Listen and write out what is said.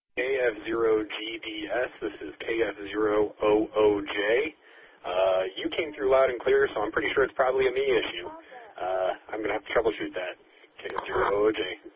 KF0GDS. This is KF0OOJ. You came through loud and clear, so I'm pretty sure it's probably a me issue. I'm going to have to troubleshoot that. KF0OOJ.